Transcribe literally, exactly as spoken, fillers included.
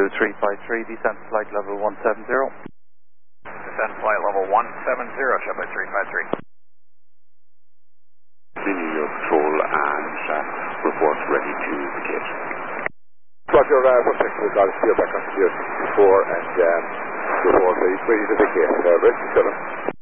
three five three, descent flight level one seven zero. Descent flight level one seven zero, Shuffle three five three. Continue your control and uh, report ready to vacate. Roger, uh, one second, we've got to steer back onto the before and um, before the ready to vacate. Uh, ready to seven.